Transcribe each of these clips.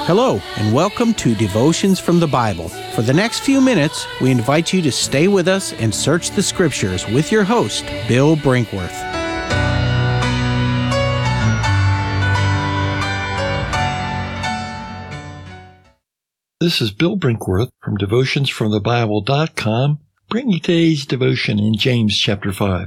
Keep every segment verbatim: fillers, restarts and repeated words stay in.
Hello, and welcome to Devotions from the Bible. For the next few minutes, we invite you to stay with us and search the Scriptures with your host, Bill Brinkworth. This is Bill Brinkworth from devotions from the bible dot com, bringing today's devotion in James chapter five.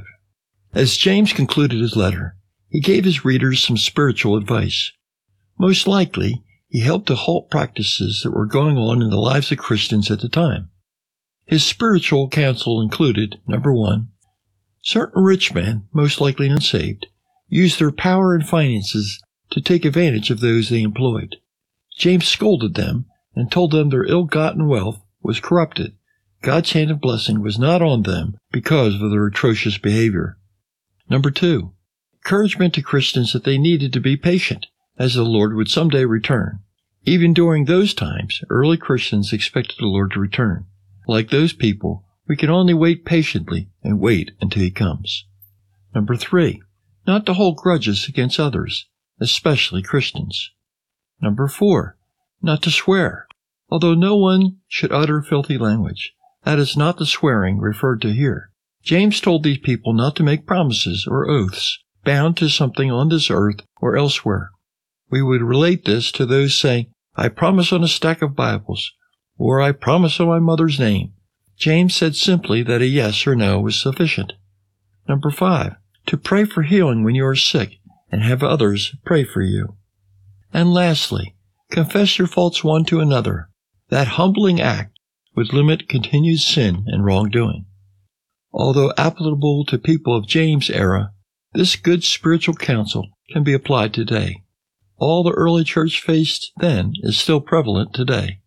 As James concluded his letter, he gave his readers some spiritual advice. Most likely, he helped to halt practices that were going on in the lives of Christians at the time. His spiritual counsel included, number one, certain rich men, most likely unsaved, used their power and finances to take advantage of those they employed. James scolded them and told them their ill-gotten wealth was corrupted. God's hand of blessing was not on them because of their atrocious behavior. Number two, encouragement to Christians that they needed to be patient, as the Lord would someday return. Even during those times, early Christians expected the Lord to return. Like those people, we can only wait patiently and wait until He comes. Number three, not to hold grudges against others, especially Christians. Number four, not to swear, although no one should utter filthy language. That is not the swearing referred to here. James told these people not to make promises or oaths bound to something on this earth or elsewhere. We would relate this to those saying, I promise on a stack of Bibles, or I promise on my mother's name. James said simply that a yes or no was sufficient. Number five, to pray for healing when you are sick and have others pray for you. And lastly, confess your faults one to another. That humbling act would limit continued sin and wrongdoing. Although applicable to people of James' era, this good spiritual counsel can be applied today. All the early church faced then is still prevalent today.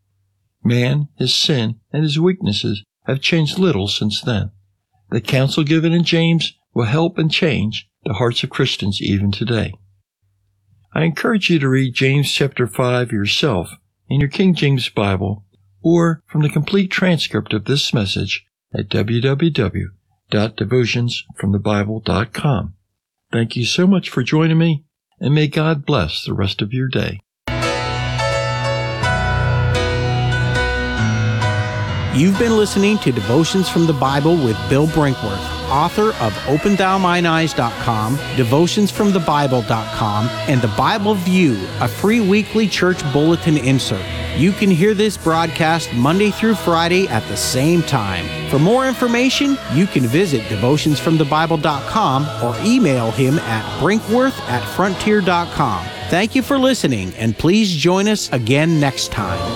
Man, his sin, and his weaknesses have changed little since then. The counsel given in James will help and change the hearts of Christians even today. I encourage you to read James chapter five yourself in your King James Bible or from the complete transcript of this message at w w w dot devotions from the bible dot com. Thank you so much for joining me, and may God bless the rest of your day. You've been listening to Devotions from the Bible with Bill Brinkworth, author of open thou mine eyes dot com, devotions from the bible dot com, and The Bible View, a free weekly church bulletin insert. You can hear this broadcast Monday through Friday at the same time. For more information, you can visit devotions from the bible dot com or email him at brinkworth at frontier dot com. Thank you for listening, and please join us again next time.